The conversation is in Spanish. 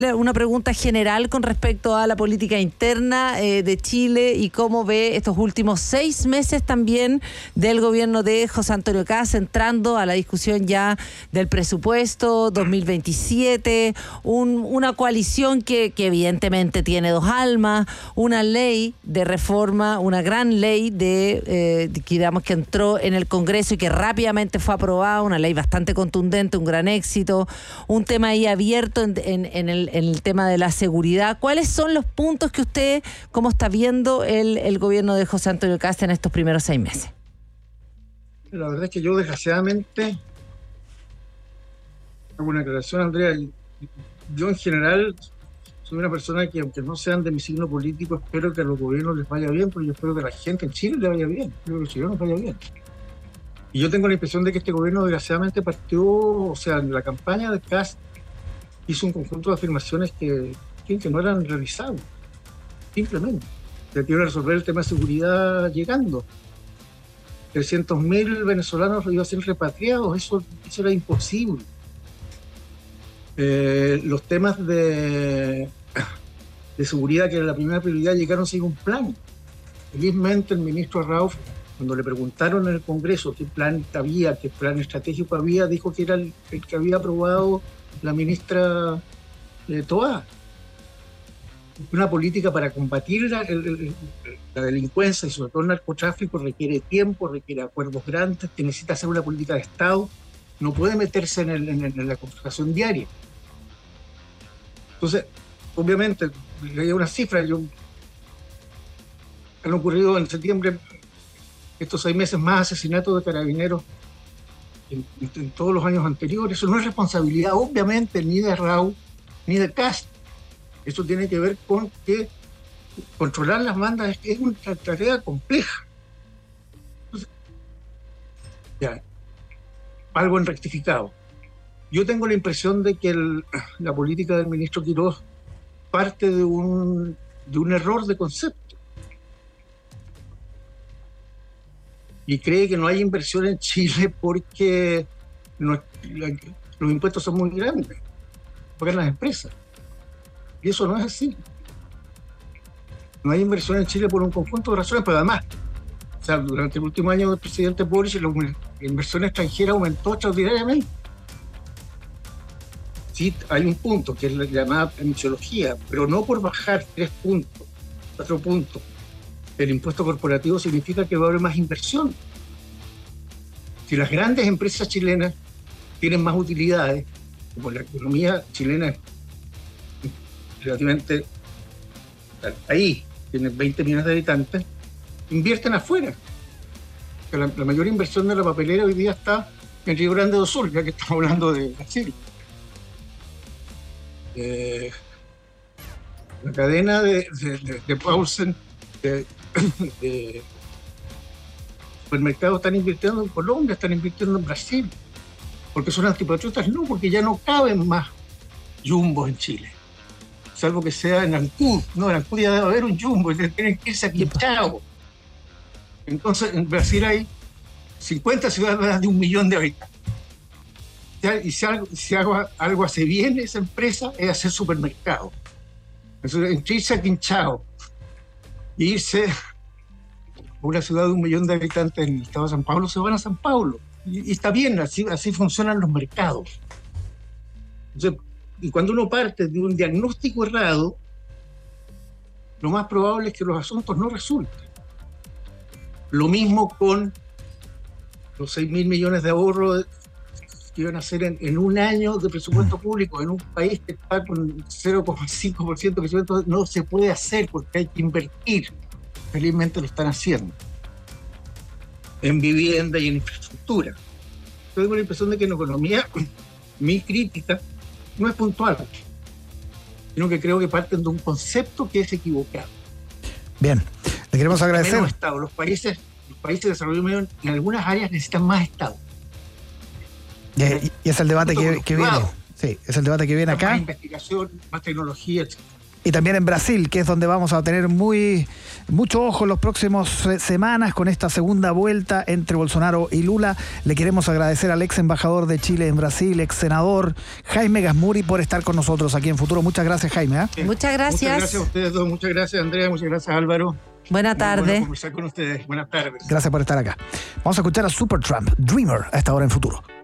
Una pregunta general con respecto a la política interna de Chile y cómo ve estos últimos 6 meses también del gobierno de José Antonio Kast, entrando a la discusión ya del presupuesto 2027, una coalición que evidentemente tiene dos almas, una ley de reforma, una gran ley digamos que entró en el Congreso y que rápidamente fue aprobada, una ley bastante contundente, un gran éxito, un tema ahí abierto en el tema de la seguridad. ¿Cuáles son los puntos que usted, cómo está viendo el gobierno de José Antonio Kast en estos primeros 6 meses? La verdad es que yo, desgraciadamente, hago una aclaración, Andrea. Yo, en general, soy una persona que, aunque no sean de mi signo político, espero que a los gobiernos les vaya bien, porque yo espero que a la gente en Chile le vaya bien, espero que a los chilenos les vaya bien. Y yo tengo la impresión de que este gobierno, desgraciadamente, partió, o sea, en la campaña de Kast, hizo un conjunto de afirmaciones que no eran realizables, simplemente. Se quiere resolver el tema de seguridad llegando. 300.000 venezolanos iban a ser repatriados, eso era imposible. Los temas de seguridad, que era la primera prioridad, llegaron sin un plan. Felizmente, el ministro Rauf, cuando le preguntaron en el Congreso qué plan había, qué plan estratégico había, dijo que era el que había aprobado la ministra Toá. Una política para combatir la delincuencia y sobre todo el narcotráfico requiere tiempo, requiere acuerdos grandes, que necesita hacer una política de Estado, no puede meterse en la confrontación diaria. Entonces, obviamente, hay una cifra, han ocurrido en septiembre, estos 6 meses, más asesinatos de carabineros en todos los años anteriores. Eso no es responsabilidad, obviamente, ni de Raúl ni de Kast. Eso tiene que ver con que controlar las bandas es una tarea compleja. Entonces, ya, algo en rectificado. Yo tengo la impresión de que la política del ministro Quirós parte de un error de concepto. Y cree que no hay inversión en Chile porque los impuestos son muy grandes, pagan las empresas. Y eso no es así. No hay inversión en Chile por un conjunto de razones, pero además, o sea, durante el último año del presidente Boric, la inversión extranjera aumentó extraordinariamente. Sí, hay un punto que es la llamada emisiología, pero no por bajar 3 puntos, 4 puntos. El impuesto corporativo significa que va a haber más inversión. Si las grandes empresas chilenas tienen más utilidades, como la economía chilena es relativamente ahí, tiene 20 millones de habitantes, invierten afuera. La mayor inversión de la papelera hoy día está en Río Grande do Sul, ya que estamos hablando de Brasil. La cadena de Paulsen de supermercados están invirtiendo en Colombia, están invirtiendo en Brasil, porque son antipatriotas, no, porque ya no caben más jumbos en Chile, salvo que sea en Ancud. No, en Ancud ya debe haber un jumbo, tienen que irse a Quinchao. Entonces en Brasil hay 50 ciudades de 1 millón de habitantes. Y si algo hace bien esa empresa, es hacer supermercados. Entonces, entre irse a Quinchao e irse a una ciudad de 1 millón de habitantes en el estado de San Pablo, se van a San Pablo. Y está bien, así funcionan los mercados. Entonces, y cuando uno parte de un diagnóstico errado, lo más probable es que los asuntos no resulten. Lo mismo con los 6.000 millones de ahorros que iban a hacer en un año de presupuesto público en un país que está con 0,5% de crecimiento. No se puede hacer porque hay que invertir. Felizmente lo están haciendo en vivienda y en infraestructura. Yo tengo la impresión de que en economía mi crítica no es puntual, sino que creo que parten de un concepto que es equivocado. Bien, le queremos agradecer. Menos Estado. Los países de desarrollo medio en algunas áreas necesitan más Estado. Y es el debate que viene. Sí, es el debate que viene acá. Más investigación, más tecnología, etc. Y también en Brasil, que es donde vamos a tener mucho ojo en las próximas semanas con esta segunda vuelta entre Bolsonaro y Lula. Le queremos agradecer al ex embajador de Chile en Brasil, ex senador Jaime Gasmuri, por estar con nosotros aquí en Futuro. Muchas gracias, Jaime. Muchas gracias. Muchas gracias a ustedes dos. Muchas gracias, Andrea. Muchas gracias, Álvaro. Buenas tardes. Bueno conversar con ustedes. Buenas tardes. Gracias por estar acá. Vamos a escuchar a Supertramp, Dreamer, a esta hora en Futuro.